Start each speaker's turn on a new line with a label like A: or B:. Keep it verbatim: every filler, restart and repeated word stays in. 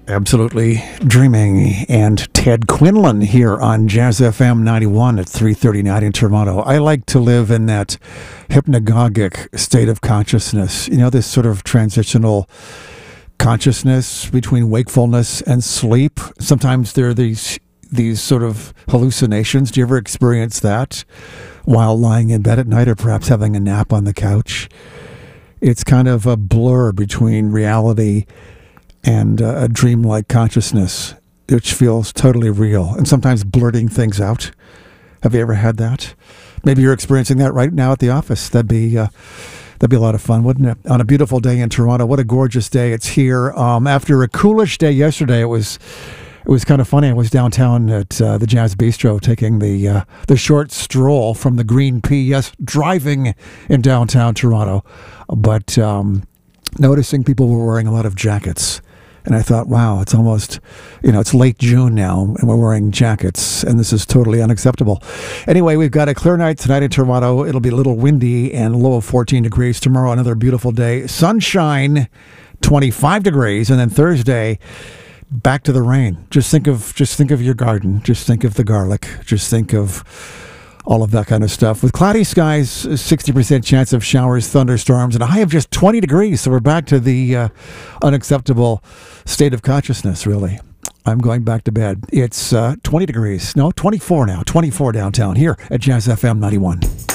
A: Absolutely Dreaming, and Ted Quinlan here on Jazz F M ninety-one at three thirty-nine in Toronto. I like to live in that hypnagogic state of consciousness, you know, this sort of transitional consciousness between wakefulness and sleep. Sometimes there are these these sort of hallucinations. Do you ever experience that while lying in bed at night, or perhaps having a nap on the couch? It's kind of a blur between reality and uh, a dreamlike consciousness, which feels totally real, and sometimes blurting things out. Have you ever had that? Maybe you're experiencing that right now at the office. That'd be uh, that'd be a lot of fun, wouldn't it? On a beautiful day in Toronto. What a gorgeous day it's here. Um, after a coolish day yesterday, it was it was kind of funny. I was downtown at uh, the Jazz Bistro taking the uh, the short stroll from the Green P. Yes, driving in downtown Toronto, but um, noticing people were wearing a lot of jackets. And I thought, wow, it's almost, you know, it's late June now, and we're wearing jackets, and this is totally unacceptable. Anyway, we've got a clear night tonight in Toronto. It'll be a little windy and low of fourteen degrees. Tomorrow, another beautiful day. Sunshine, twenty-five degrees, and then Thursday, back to the rain. Just think of, just think of your garden. Just think of the garlic. Just think of all of that kind of stuff. With cloudy skies, sixty percent chance of showers, thunderstorms, and a high of just twenty degrees. So we're back to the uh, unacceptable state of consciousness, really. I'm going back to bed. It's uh, twenty degrees. No, twenty-four now. twenty-four downtown here at Jazz F M ninety-one.